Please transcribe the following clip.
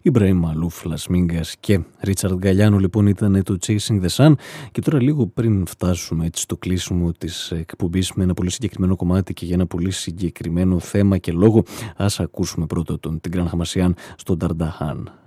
Ιμπραήμ Μαλούφ, Las Mingas και Ρίτσαρντ Γκαλιάνο λοιπόν ήταν το Chasing the Sun. Και τώρα λίγο πριν φτάσουμε έτσι στο κλείσιμο της εκπομπής με ένα πολύ συγκεκριμένο κομμάτι και για ένα πολύ συγκεκριμένο θέμα και λόγο, ας ακούσουμε πρώτα τον Τιγκράν Χαμασιάν στο Νταρνταχάν.